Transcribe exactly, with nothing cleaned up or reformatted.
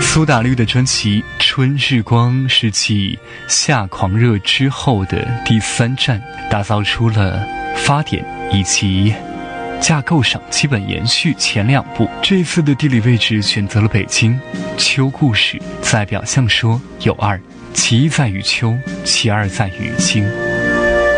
苏打绿的专辑《春日光》是继《夏狂热》之后的第三站，打造出了发点以及架构上基本延续前两部。这次的地理位置选择了北京。秋故事在表象说有二，其一在于秋，其二在于京。